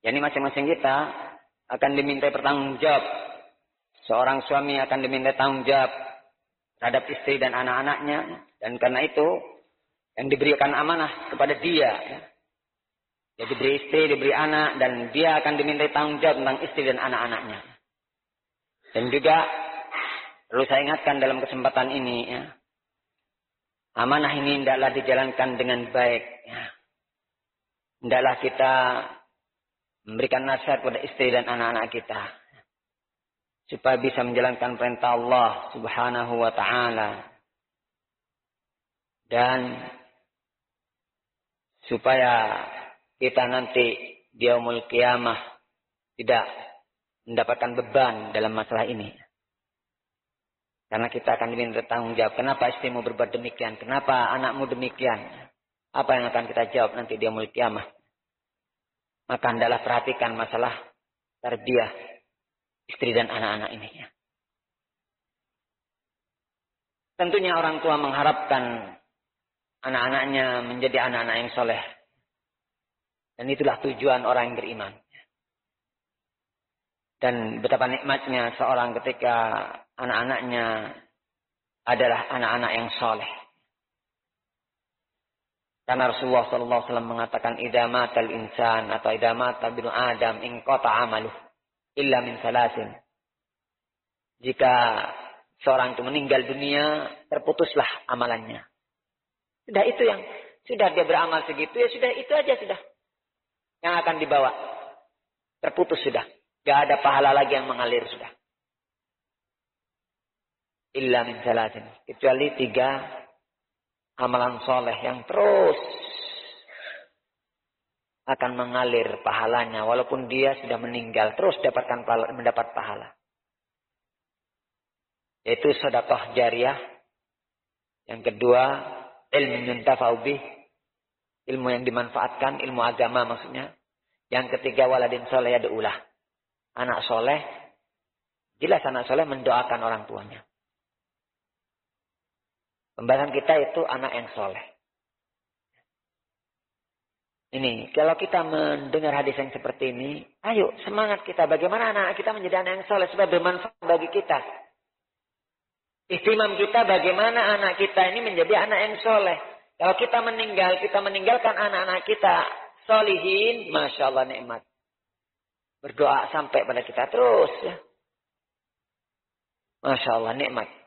Yani masing-masing kita akan diminta bertanggung jawab. Seorang suami akan diminta tanggung jawab terhadap istri dan anak-anaknya. Dan karena itu, yang diberikan amanah kepada dia. Dia diberi istri, diberi anak, dan dia akan diminta tanggung jawab tentang istri dan anak-anaknya. Dan juga, perlu saya ingatkan dalam kesempatan ini, amanah ini hendaklah dijalankan dengan baik. Hendaklah kita memberikan nasihat kepada istri dan anak-anak kita. Supaya bisa menjalankan perintah Allah subhanahu wa ta'ala. Dan supaya kita nanti di yaumul qiyamah tidak mendapatkan beban dalam masalah ini. Karena kita akan diminta tanggung jawab. Kenapa istrimu berbuat demikian? Kenapa anakmu demikian? Apa yang akan kita jawab nanti di yaumul qiyamah? Maka hendaklah perhatikan masalah tarbiyah istri dan anak-anak ini. Tentunya orang tua mengharapkan anak-anaknya menjadi anak-anak yang soleh. Dan itulah tujuan orang yang beriman. Dan betapa nikmatnya seorang ketika anak-anaknya adalah anak-anak yang soleh. Karena Rasulullah SAW mengatakan, idza matal insan atau idza mata binu Adam inqata amaluh illa min salasin. Jika seorang itu meninggal dunia, terputuslah amalannya. Sudah itu yang sudah dia beramal segitu, ya sudah itu aja sudah yang akan dibawa. Terputus sudah. Gak ada pahala lagi yang mengalir sudah. Illa min salasin. Kecuali 3 amalan soleh yang terus akan mengalir pahalanya. Walaupun dia sudah meninggal, terus mendapat pahala. Yaitu sedekah jariyah. Yang kedua, ilmu yuntafa'u bih. Ilmu yang dimanfaatkan, ilmu agama maksudnya. Yang ketiga, waladin soleh yad'ulah. Anak soleh, jelas anak soleh mendoakan orang tuanya. Pembahasan kita itu anak yang soleh. Ini, kalau kita mendengar hadis yang seperti ini, ayo semangat kita. Bagaimana anak kita menjadi anak yang soleh supaya bermanfaat bagi kita. Ihtimam kita bagaimana anak kita ini menjadi anak yang soleh. Kalau kita meninggalkan anak-anak kita solihin, Masya Allah nikmat. Berdoa sampai pada kita terus ya. Masya Allah nikmat.